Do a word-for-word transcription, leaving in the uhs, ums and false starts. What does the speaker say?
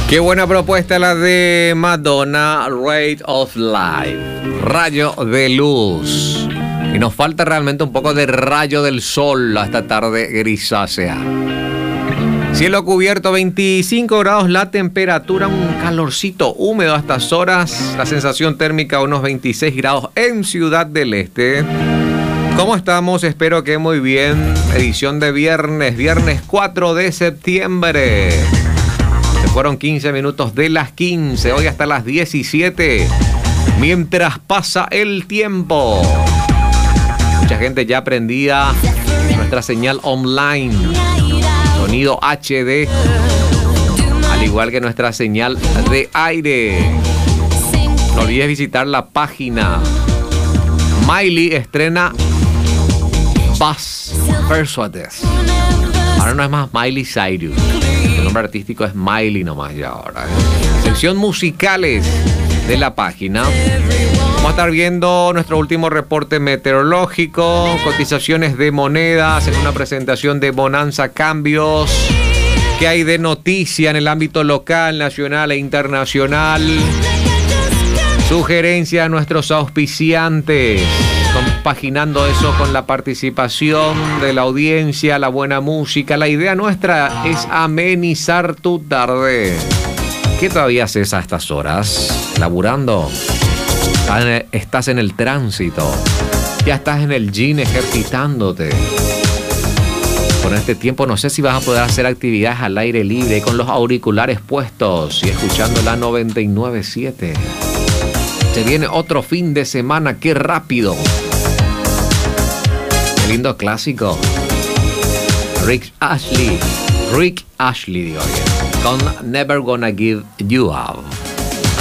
Qué buena propuesta la de Madonna, Ray of Light, rayo de luz. Y nos falta realmente un poco de rayo del sol a esta tarde grisácea. Cielo cubierto, veinticinco grados la temperatura, un calorcito húmedo a estas horas. La sensación térmica unos veintiséis grados en Ciudad del Este. ¿Cómo estamos? Espero que muy bien. Edición de viernes, viernes cuatro de septiembre. Se fueron quince minutos de las quince, hoy hasta las diecisiete. Mientras pasa el tiempo. Mucha gente ya prendida nuestra señal online. Sonido H D. Al igual que nuestra señal de aire. No olvides visitar la página. Miley estrena Buzz Persuades. Ahora no es más Miley Cyrus. El nombre artístico es Miley nomás ya ahora. ¿eh? Sección musicales de la página. Vamos a estar viendo nuestro último reporte meteorológico, cotizaciones de monedas en una presentación de Bonanza Cambios. ¿Qué hay de noticia en el ámbito local, nacional e internacional? Sugerencia a nuestros auspiciantes, compaginando eso con la participación de la audiencia, la buena música. La idea nuestra es amenizar tu tarde. ¿Qué todavía haces a estas horas? ¿Laburando? ¿Estás en el tránsito? ¿Ya estás en el gym ejercitándote? Con este tiempo no sé si vas a poder hacer actividades al aire libre con los auriculares puestos y escuchando la noventa y nueve punto siete. Se viene otro fin de semana, qué rápido. Qué lindo clásico. Rick Astley. Rick Astley, digo bien. Con Never Gonna Give You Up.